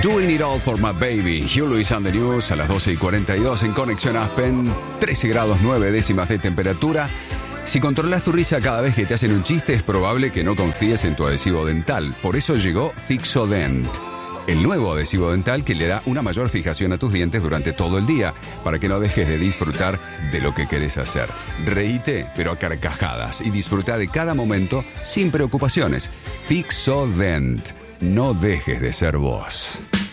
Doing It All for My Baby, Hugh Lewis and the News a las 12:42 en Conexión Aspen, 13 grados 9 décimas de temperatura. Si controlas tu risa cada vez que te hacen un chiste, es probable que no confíes en tu adhesivo dental. Por eso llegó Fixodent, el nuevo adhesivo dental que le da una mayor fijación a tus dientes durante todo el día, para que no dejes de disfrutar de lo que querés hacer. Reíte, pero a carcajadas, y disfruta de cada momento sin preocupaciones. Fixodent. No dejes de ser vos.